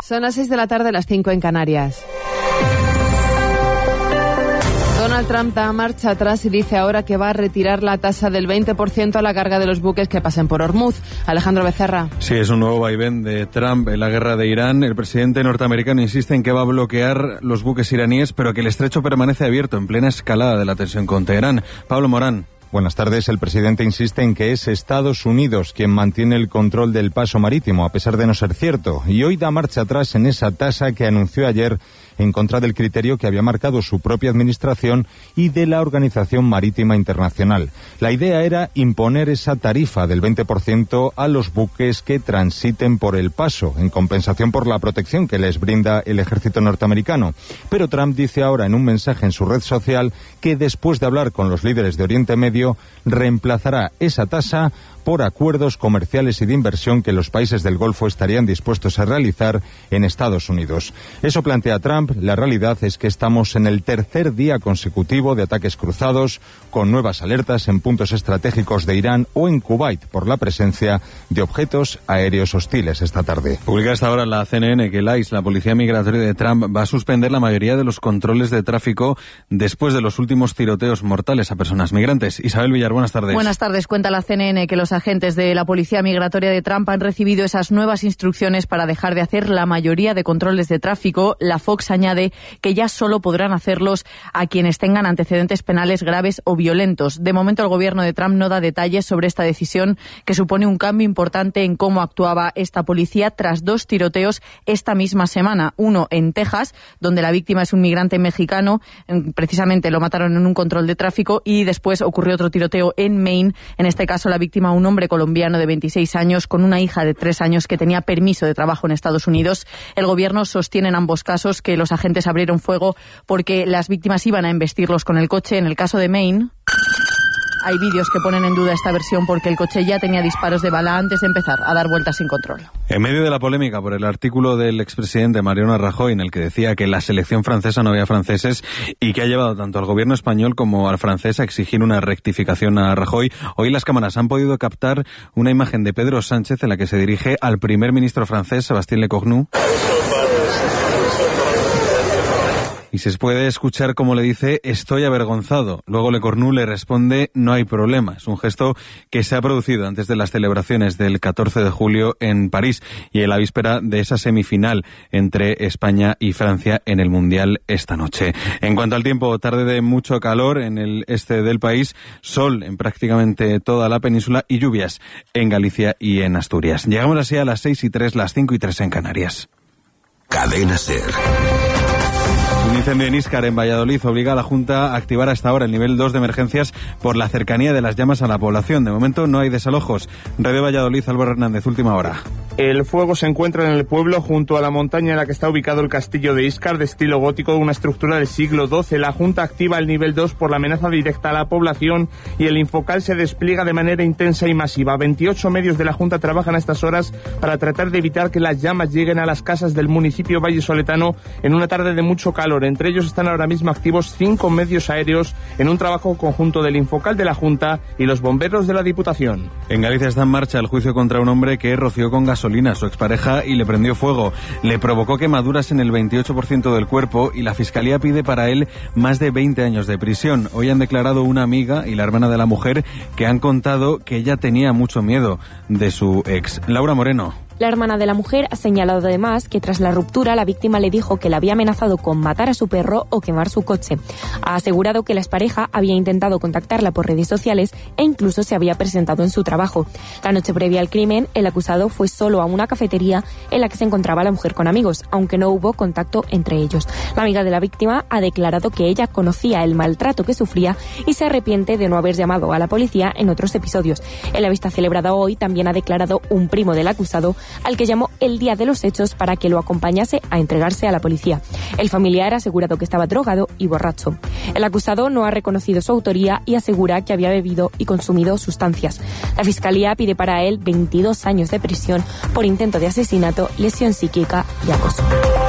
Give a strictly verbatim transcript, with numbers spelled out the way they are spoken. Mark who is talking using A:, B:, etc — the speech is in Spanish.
A: Son las seis de la tarde, las cinco en Canarias. Donald Trump da marcha atrás y dice ahora que va a retirar la tasa del veinte por ciento a la carga de los buques que pasen por Hormuz. Alejandro Becerra.
B: Sí, es un nuevo vaivén de Trump en la guerra de Irán. El presidente norteamericano insiste en que va a bloquear los buques iraníes, pero que el estrecho permanece abierto en plena escalada de la tensión con Teherán. Pablo Morán.
C: Buenas tardes. El presidente insiste en que es Estados Unidos quien mantiene el control del paso marítimo, a pesar de no ser cierto. Y hoy da marcha atrás en esa tasa que anunció ayer en contra del criterio que había marcado su propia administración y de la Organización Marítima Internacional. La idea era imponer esa tarifa del veinte por ciento a los buques que transiten por el paso, en compensación por la protección que les brinda el ejército norteamericano. Pero Trump dice ahora en un mensaje en su red social que después de hablar con los líderes de Oriente Medio, reemplazará esa tasa por acuerdos comerciales y de inversión que los países del Golfo estarían dispuestos a realizar en Estados Unidos. Eso plantea Trump. La realidad es que estamos en el tercer día consecutivo de ataques cruzados, con nuevas alertas en puntos estratégicos de Irán o en Kuwait por la presencia de objetos aéreos hostiles esta tarde.
B: Publica hasta ahora la C N N que el I C E, la policía migratoria de Trump, va a suspender la mayoría de los controles de tráfico después de los últimos tiroteos mortales a personas migrantes. Isabel Villar, buenas tardes.
D: Buenas tardes. Cuenta la C N N que los agentes de la policía migratoria de Trump han recibido esas nuevas instrucciones para dejar de hacer la mayoría de controles de tráfico. La Fox añade que ya solo podrán hacerlos a quienes tengan antecedentes penales graves o violentos. De momento, el gobierno de Trump no da detalles sobre esta decisión, que supone un cambio importante en cómo actuaba esta policía tras dos tiroteos esta misma semana. Uno en Texas, donde la víctima es un migrante mexicano, precisamente lo mataron en un control de tráfico, y después ocurrió otro tiroteo en Maine. En este caso, la víctima, un hombre colombiano de veintiséis años con una hija de tres años que tenía permiso de trabajo en Estados Unidos. El gobierno sostiene en ambos casos que los agentes abrieron fuego porque las víctimas iban a embestirlos con el coche. En el caso de Maine, hay vídeos que ponen en duda esta versión porque el coche ya tenía disparos de bala antes de empezar a dar vueltas sin control.
B: En medio de la polémica por el artículo del expresidente Mariano Rajoy en el que decía que la selección francesa no había franceses y que ha llevado tanto al gobierno español como al francés a exigir una rectificación a Rajoy, hoy las cámaras han podido captar una imagen de Pedro Sánchez en la que se dirige al primer ministro francés, Sébastien Lecornu. Y se puede escuchar cómo le dice: estoy avergonzado. Luego Lecornu le responde: no hay problema. Es un gesto que se ha producido antes de las celebraciones del catorce de julio en París y en la víspera de esa semifinal entre España y Francia en el Mundial esta noche. En cuanto al tiempo, tarde de mucho calor en el este del país, sol en prácticamente toda la península y lluvias en Galicia y en Asturias. Llegamos así a las seis y tres, las cinco y tres en Canarias.
E: Cadena SER.
B: Un incendio en Íscar, en Valladolid, obliga a la Junta a activar a esta hora el nivel dos de emergencias por la cercanía de las llamas a la población. De momento no hay desalojos. Radio Valladolid, Álvaro Hernández, última hora.
F: El fuego se encuentra en el pueblo, junto a la montaña en la que está ubicado el castillo de Íscar, de estilo gótico, una estructura del siglo doce. La Junta activa el nivel dos por la amenaza directa a la población y el Infocal se despliega de manera intensa y masiva. veintiocho medios de la Junta trabajan a estas horas para tratar de evitar que las llamas lleguen a las casas del municipio vallisoletano en una tarde de mucho calor. Entre ellos están ahora mismo activos cinco medios aéreos en un trabajo conjunto del Infocal de la Junta y los bomberos de la Diputación.
B: En Galicia está en marcha el juicio contra un hombre que roció con gasolina a su expareja y le prendió fuego. Le provocó quemaduras en el veintiocho por ciento del cuerpo y la Fiscalía pide para él más de veinte años de prisión. Hoy han declarado una amiga y la hermana de la mujer que han contado que ella tenía mucho miedo de su ex. Laura Moreno.
G: La hermana de la mujer ha señalado además que tras la ruptura la víctima le dijo que la había amenazado con matar a su perro o quemar su coche. Ha asegurado que la expareja había intentado contactarla por redes sociales e incluso se había presentado en su trabajo. La noche previa al crimen, el acusado fue solo a una cafetería en la que se encontraba la mujer con amigos, aunque no hubo contacto entre ellos. La amiga de la víctima ha declarado que ella conocía el maltrato que sufría y se arrepiente de no haber llamado a la policía en otros episodios. En la vista celebrada hoy también ha declarado un primo del acusado, al que llamó el día de los hechos para que lo acompañase a entregarse a la policía. El familiar ha asegurado que estaba drogado y borracho. El acusado no ha reconocido su autoría y asegura que había bebido y consumido sustancias. La Fiscalía pide para él veintidós años de prisión por intento de asesinato, lesión psíquica y acoso.